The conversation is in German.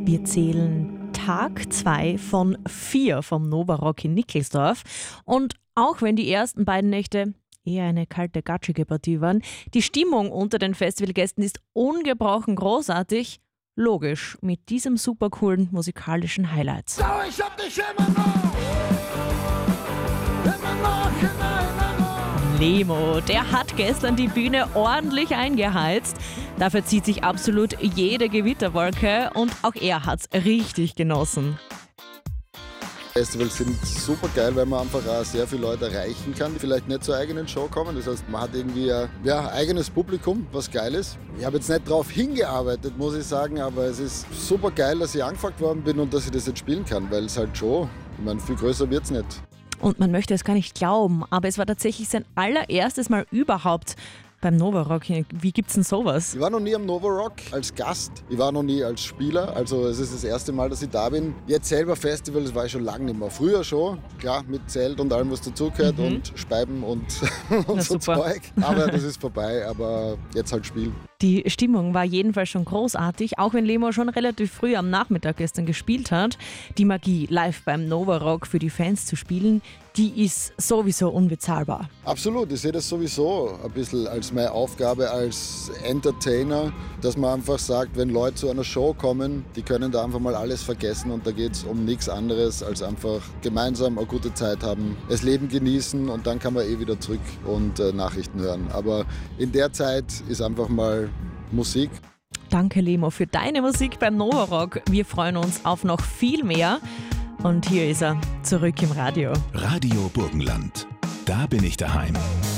Wir zählen Tag 2 von 4 vom Nova Rock in Nickelsdorf. Und auch wenn die ersten beiden Nächte eher eine kalte, gatschige Partie waren, die Stimmung unter den Festivalgästen ist ungebrochen großartig. Logisch, mit diesem super coolen musikalischen Highlight. So, ich hab dich immer noch in Erinnerung. Lemo, der hat gestern die Bühne ordentlich eingeheizt. Dafür zieht sich absolut jede Gewitterwolke und auch er hat's richtig genossen. Festivals sind super geil, weil man einfach auch sehr viele Leute erreichen kann, die vielleicht nicht zur eigenen Show kommen. Das heißt, man hat irgendwie ein eigenes Publikum, was geil ist. Ich habe jetzt nicht darauf hingearbeitet, muss ich sagen, aber es ist super geil, dass ich angefragt worden bin und dass ich das jetzt spielen kann, weil es halt schon, ich meine, viel größer wird es nicht. Und man möchte es gar nicht glauben, aber es war tatsächlich sein allererstes Mal überhaupt beim Nova Rock. Wie gibt's denn sowas? Ich war noch nie am Nova Rock als Gast, ich war noch nie als Spieler, also es ist das erste Mal, dass ich da bin. Jetzt selber Festival, das war ich schon lange nicht mehr. Früher schon, klar, mit Zelt und allem, was dazugehört und Speiben und so Zeug. Aber das ist vorbei, aber jetzt halt spielen. Die Stimmung war jedenfalls schon großartig, auch wenn Lemo schon relativ früh am Nachmittag gestern gespielt hat. Die Magie, live beim Nova Rock für die Fans zu spielen, die ist sowieso unbezahlbar. Absolut, ich sehe das sowieso ein bisschen als meine Aufgabe als Entertainer, dass man einfach sagt, wenn Leute zu einer Show kommen, die können da einfach mal alles vergessen und da geht es um nichts anderes als einfach gemeinsam eine gute Zeit haben, das Leben genießen und dann kann man wieder zurück und Nachrichten hören. Aber in der Zeit ist einfach mal Musik. Danke Lemo für deine Musik beim Nova Rock. Wir freuen uns auf noch viel mehr. Und hier ist er, zurück im Radio. Radio Burgenland. Da bin ich daheim.